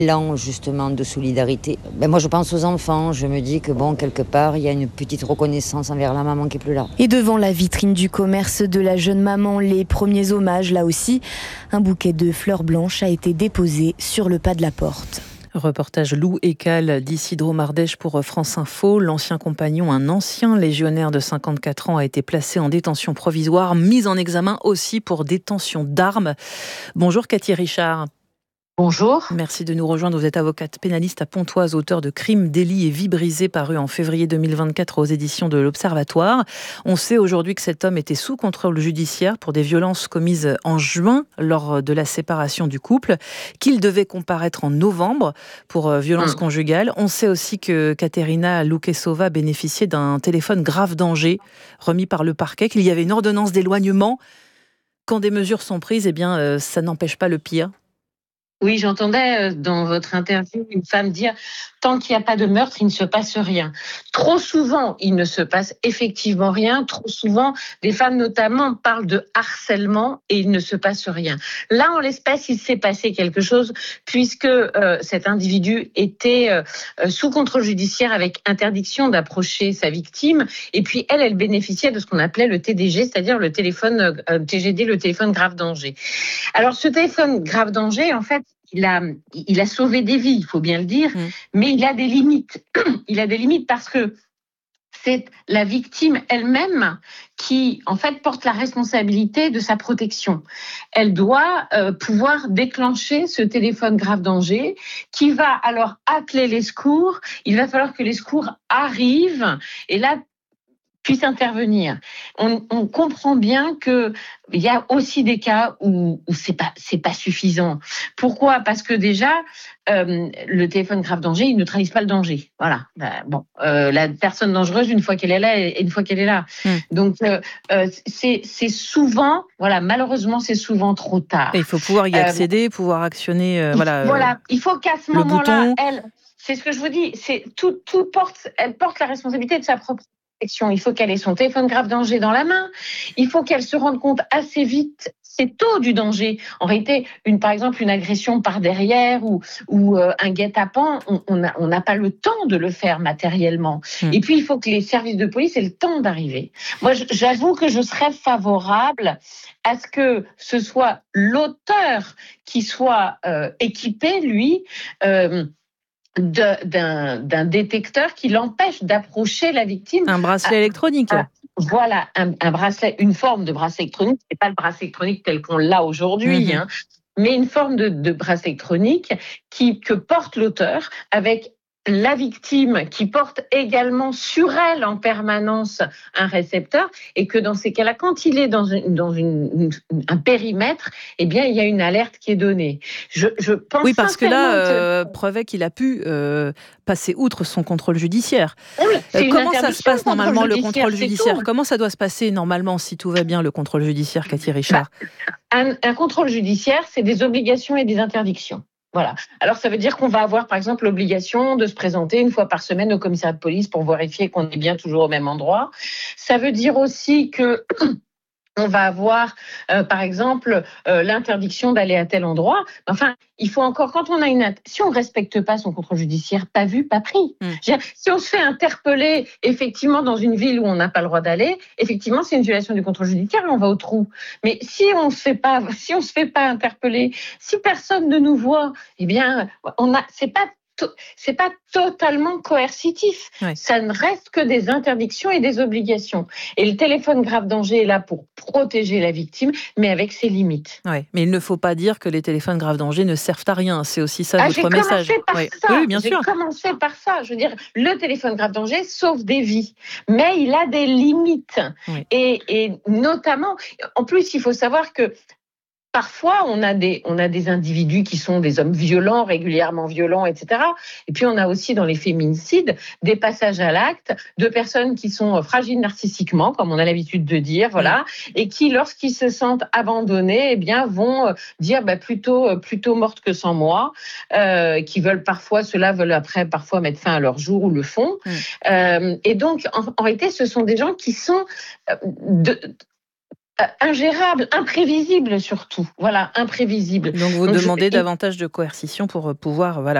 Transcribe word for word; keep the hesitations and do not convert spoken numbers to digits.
L'élan justement de solidarité. Ben moi je pense aux enfants, je me dis que bon, quelque part, il y a une petite reconnaissance envers la maman qui est plus là. Et devant la vitrine du commerce de la jeune maman, les premiers hommages, là aussi, un bouquet de fleurs blanches a été déposé sur le pas de la porte. Reportage Lou Ekal d'Isidro Mardèche pour France Info. L'ancien compagnon, un ancien légionnaire de cinquante-quatre ans, a été placé en détention provisoire, mis en examen aussi pour détention d'armes. Bonjour Cathy Richard. Bonjour. Merci de nous rejoindre. Vous êtes avocate pénaliste à Pontoise, auteur de Crimes, délits et vie brisée, paru en février deux mille vingt-quatre aux éditions de l'Observatoire. On sait aujourd'hui que cet homme était sous contrôle judiciaire pour des violences commises en juin lors de la séparation du couple, qu'il devait comparaître en novembre pour violences mmh. conjugales. On sait aussi que Katerina Loukessova bénéficiait d'un téléphone grave danger remis par le parquet, qu'il y avait une ordonnance d'éloignement. Quand des mesures sont prises, eh bien, euh, ça n'empêche pas le pire. Oui, j'entendais dans votre interview une femme dire « Tant qu'il n'y a pas de meurtre, il ne se passe rien ». Trop souvent, il ne se passe effectivement rien. Trop souvent, des femmes notamment parlent de harcèlement et il ne se passe rien. Là, en l'espèce, il s'est passé quelque chose puisque euh, cet individu était euh, sous contrôle judiciaire avec interdiction d'approcher sa victime. Et puis, elle, elle bénéficiait de ce qu'on appelait le T D G, c'est-à-dire le téléphone euh, T G D, le téléphone grave danger. Alors, ce téléphone grave danger, en fait, Il a, il a sauvé des vies, il faut bien le dire, mmh. mais il a des limites. Il a des limites parce que c'est la victime elle-même qui, en fait, porte la responsabilité de sa protection. Elle doit euh, pouvoir déclencher ce téléphone grave danger qui va alors appeler les secours. Il va falloir que les secours arrivent et là, puisse intervenir. On, on comprend bien que il y a aussi des cas où, où c'est pas c'est pas suffisant. Pourquoi ? Parce que déjà euh, le téléphone grave danger, il ne neutralise pas le danger. Voilà. Ben, bon, euh, la personne dangereuse, une fois qu'elle est là, et une fois qu'elle est là. Mmh. Donc euh, euh, c'est c'est souvent, voilà, malheureusement c'est souvent trop tard. Et il faut pouvoir y accéder, euh, pouvoir actionner, euh, voilà. Voilà. Il faut qu'à ce moment-là, elle, c'est ce que je vous dis, c'est tout tout porte, elle porte la responsabilité de sa propre. Il faut qu'elle ait son téléphone grave danger dans la main. Il faut qu'elle se rende compte assez vite, c'est tôt du danger. En réalité, une, par exemple, une agression par derrière ou, ou euh, un guet-apens, on n'a on n'a pas le temps de le faire matériellement. Mmh. Et puis, il faut que les services de police aient le temps d'arriver. Moi, j'avoue que je serais favorable à ce que ce soit l'auteur qui soit euh, équipé, lui, euh, De, d'un, d'un détecteur qui l'empêche d'approcher la victime. Un bracelet à, électronique. À, voilà, un, un bracelet, une forme de bracelet électronique. C'est pas le bracelet électronique tel qu'on l'a aujourd'hui, mmh. hein, mais une forme de, de bracelet électronique qui, que porte l'auteur avec la victime qui porte également sur elle en permanence un récepteur et que dans ces cas-là, quand il est dans, une, dans une, une, un périmètre, eh bien, il y a une alerte qui est donnée. Je, je pense oui, parce que là, euh, preuve qu'il a pu euh, passer outre son contrôle judiciaire. Oui, euh, comment ça se passe normalement, le contrôle judiciaire ? Comment ça doit se passer normalement, si tout va bien, le contrôle judiciaire, Cathy Richard ? bah, un, un contrôle judiciaire, c'est des obligations et des interdictions. Voilà. Alors, ça veut dire qu'on va avoir, par exemple, l'obligation de se présenter une fois par semaine au commissariat de police pour vérifier qu'on est bien toujours au même endroit. Ça veut dire aussi que on va avoir, euh, par exemple, euh, l'interdiction d'aller à tel endroit. Enfin, il faut encore, quand on a une... Si on ne respecte pas son contrôle judiciaire, pas vu, pas pris. Mmh. Je veux dire, si on se fait interpeller, effectivement, dans une ville où on n'a pas le droit d'aller, effectivement, c'est une violation du contrôle judiciaire et on va au trou. Mais si on ne se fait pas, si on se fait pas interpeller, si personne ne nous voit, eh bien, on a, c'est pas c'est pas totalement coercitif. Ouais. Ça ne reste que des interdictions et des obligations. Et le téléphone grave danger est là pour protéger la victime, mais avec ses limites. Ouais, mais il ne faut pas dire que les téléphones grave danger ne servent à rien. C'est aussi ça ah, votre j'ai message. Commencé par ouais. ça. Oui, bien j'ai sûr. commencé par ça. Je veux dire, le téléphone grave danger sauve des vies, mais il a des limites. Ouais. Et, et notamment, en plus, il faut savoir que parfois, on a des, on a des individus qui sont des hommes violents, régulièrement violents, et cetera. Et puis, on a aussi dans les féminicides des passages à l'acte de personnes qui sont fragiles narcissiquement, comme on a l'habitude de dire, voilà, mmh. et qui, lorsqu'ils se sentent abandonnés, eh bien, vont dire bah, plutôt, plutôt morte que sans moi, euh, qui veulent parfois, ceux-là veulent après parfois mettre fin à leur jour ou le font. Mmh. Euh, et donc, en, en réalité, ce sont des gens qui sont de ingérable, imprévisible surtout. Voilà, imprévisible. Donc vous Donc demandez je... davantage de coercition pour pouvoir voilà,